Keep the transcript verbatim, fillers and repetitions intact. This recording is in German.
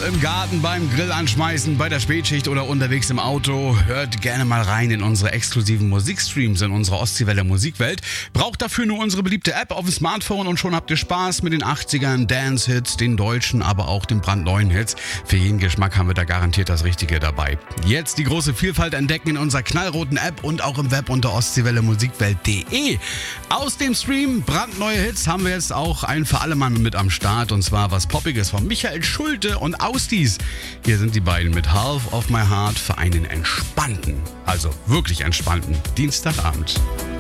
Ob im Garten, beim Grill anschmeißen, bei der Spätschicht oder unterwegs im Auto, hört gerne mal rein in unsere exklusiven Musikstreams in unserer Ostseewelle Musikwelt. Braucht dafür nur unsere beliebte App auf dem Smartphone und schon habt ihr Spaß mit den achtzigern, Dance-Hits, den deutschen, aber auch den brandneuen Hits. Für jeden Geschmack haben wir da garantiert das Richtige dabei. Jetzt die große Vielfalt entdecken in unserer knallroten App und auch im Web unter ostseewelle musikwelt punkt de. Aus dem Stream brandneue Hits haben wir jetzt auch einen für alle Mann mit am Start, und zwar was Poppiges von Michael Schulte und Austis. Hier sind die beiden mit Half of My Heart für einen entspannten, also wirklich entspannten Dienstagabend.